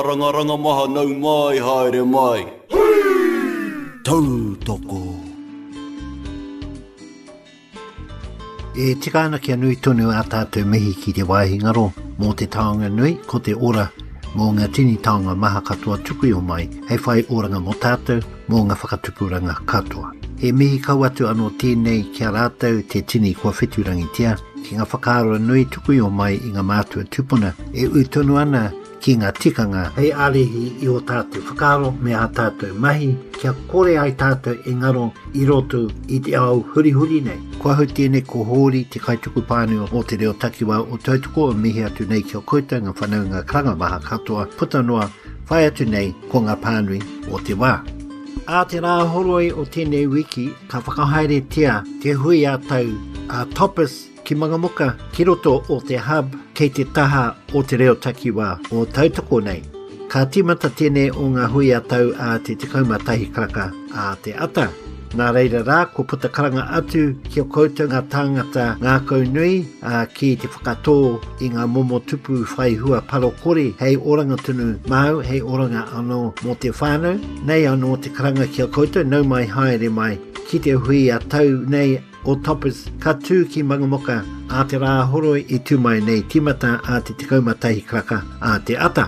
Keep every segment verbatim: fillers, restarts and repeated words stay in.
Rangaranga maha nau mai haere mai. Tau toko. E tika ana kia nui tonu a tātou mihi ki te wāhingaro mō te taonga nui ko te ora mō ngā tini taonga maha katoa tuku o mai hei whai oranga mō tātou mō ngā whakatupuranga katoa. He mihi kau atu anō tēnei kia rātou te tini kua whiturangitia ki ngā whakaaro nui tuku o mai i ngā mātua tupuna e ui tonu ana ki ngā tikanga hei alihi i o tātou whakaaro me a tātou mahi kia kore ai tātou e ngaro i roto i te au huri huri nei. Kua hau tēnei ko hōri te kaituku pāneo o te reo takiwa o tautoko o mihi atu nei kia kouta ngā whanau ngā karanga maha katoa puta noa whai atu nei ko ngā pānui o te wā. A te rā horoi o tēnei wiki ka whakahaere tia te hui a tau a Topis ki Mangamuka ki roto o te hub kei te taha o te reo takiwa o tautoko nei. Ka timata tēnei o ngā hui a tau a te tikauma tahi karaka a te ata. Nā reira rā, ko puta karanga atu ki o koutou ngā tāngata ngā kaunui a ki te whakatō i ngā momo tupu whai hua paro kore hei oranga tunu mau, hei oranga anō mō te whānau. Nei anō te karanga ki o koutou, nau mai haere mai ki te hui a tau nei o Topis ka tū ki Mangamuka a te rā horoi i tū mai nei timata a te tikauma tahi karaka a te ata.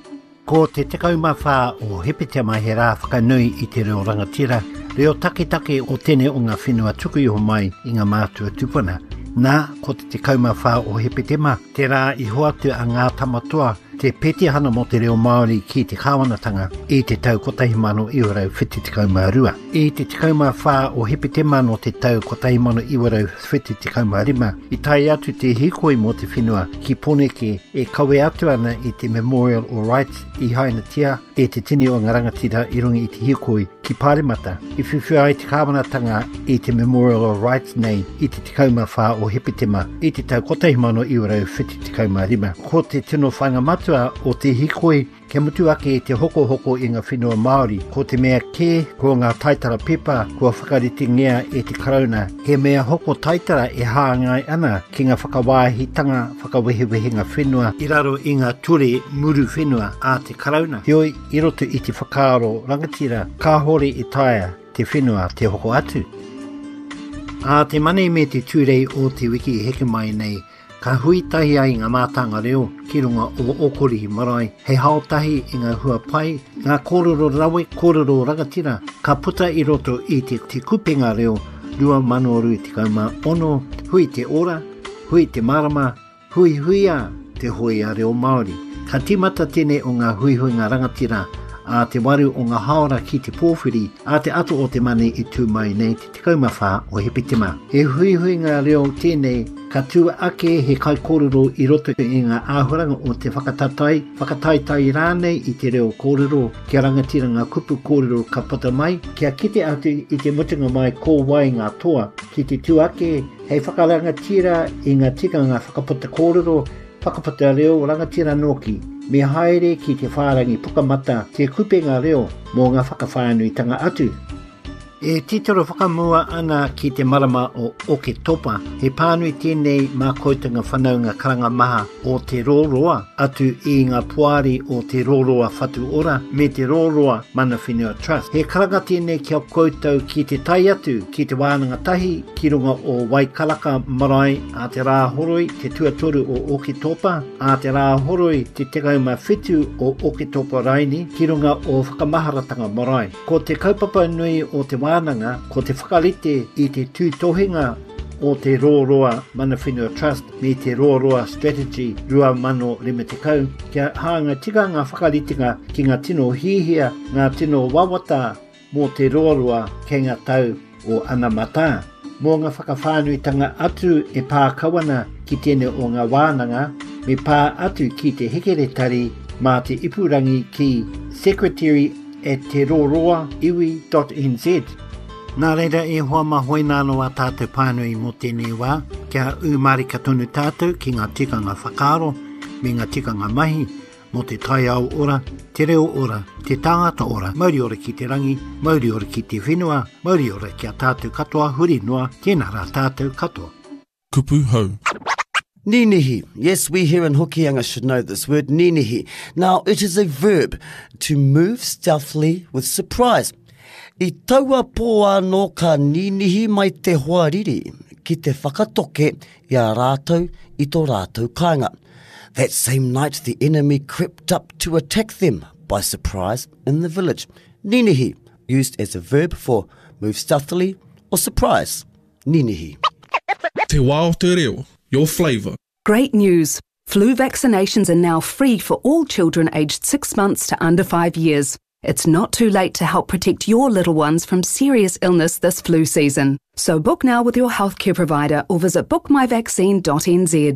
Ko te tikauma whā o Hepetea mai he rā whakanui i te reo rangatira, reo taketake o tēnei o ngā whenua tuku iho mai i ngā mātua tupuna. Nā, ko te tikauma whā o Hepetema, te rā i hoatu a ngā tamatoa, te peti hana mo te reo Māori ki te kāwanatanga i te tau kotahimano iwarau whiti tikauma rua. I te tikauma whā o Hepetema no te tau kotahimano iwarau whiti tikauma rima, i tai atu te hikoi mo te whenua ki Poneke e kawe atu ana i te Memorial o Rights i Hainatia e te tini o ngā rangatira i rungi i te hikoi ki Pāremata. I whiwhia ai te kāwanatanga i te Memorial o Rights nei i te tikauma whā o Hepetema i te tau kotahimano iwarau whiti tikauma rima. Ko te tino whangamatu o te hikoi, ke mutu ake e te hoko hoko i ngā whenua Māori, ko te mea kē, ko ngā taitara pepa, kua whakariti ngea e te karauna. He mea hoko taitara e hāngai ana ki ngā whakawāhitanga, whakawehewehe ngā whenua, i raro i ngā ture muru whenua a te karauna. Heoi, i roto i te whakaaro rangatira, ka hore i taia te whenua te hoko atu. A te mane me te tūrei o te wiki heke mai nei, ka hui tahi ai ngā mātanga reo ki runga o okori marae. Hei haotahi i ngā hua pai, ngā kōrero rawe, kōrero rangatira, ka puta i roto i te, te kupenga reo, rua mano rui te kauma ono, hui te ora, hui te marama, hui huia te hui a reo Māori. Ka timata tēnei o ngā hui hui ngā rangatira, a te waru o ngā haora ki te pōwhiri, a te ato o te mane i tū mai nei te tikauma whā o Hepetema. He hui hui ngā reo tēnei, ka tū ake he kai kōrero i roto i ngā āhuranga o te whakatatai, whakataitai rānei i te reo kōrero, kia rangatira ngā kupu kōrero ka pata mai, kia kite atu i te mutunga mai kō wai ngā toa, ki te tū ake, hei whakarangatira i ngā tika ngā whakapata kōrero, whakapata reo rangatira noki, me haere ki te whārangi pukamata te kupenga reo mō ngā whakawhānuitanga atu. E titoro whakamua ana ki te marama o Oke Topa, he pānui tēnei mā koutanga whanau ngā karanga maha o te rōroa atu i ngā puari o te rōroa whatu ora me te rōroa Mana Whenua Trust. He karanga tēnei kia koutou ki te tai atu ki te wānanga tahi ki runga o Waikaraka marae a te rā horoi te tuatoru o Oke Topa, a te rā horoi te tekauma whitu o Oke Topa Raini ki runga o Whakamaharatanga marae. Ko te kaupapa nui o te wānanga, ko te whakarite i te tūtohinga o te rōroa Mana Whenua Trust me te rōroa Strategy rua mano rima te kau, kia hānga tika ngā whakaritinga ki ngā tino hihia, ngā tino wawata mō te rōroa kei ngā tau o Anamata. Mō ngā whakawhānuitanga atu e pā kawana ki tēnei o ngā wānanga, me pā atu ki te hekeretari mā te ipurangi ki Secretary e te rōroa iwi dot n z. Nā reira e hoa mahoi nāno a tātou pānui mō tēnei wā, kia umarika tonu tātou ki ngā tikanga whakaaro, me ngā tikanga mahi, mō te tai au ora, te reo ora, te tāngata ora, mauri ora ki te rangi, mauri ora ki te whenua, mauri ora ki a tātou katoa, huri noa, tēnā rā tātou katoa. Kupu hau. Ninihi. Yes, we here in Hokianga should know this word, ninihi. Now, it is a verb to move stealthily with surprise. I taua pō anō ka ninihi mai te hoariri, ki te whakatoke i a rātou i tō rātou kāinga. That same night, the enemy crept up to attack them by surprise in the village. Ninihi, used as a verb for move stealthily or surprise. Ninihi. Te wā o te reo, your flavour. Great news! Flu vaccinations are now free for all children aged six months to under five years. It's not too late to help protect your little ones from serious illness this flu season. So book now with your healthcare provider or visit book my vaccine dot n z.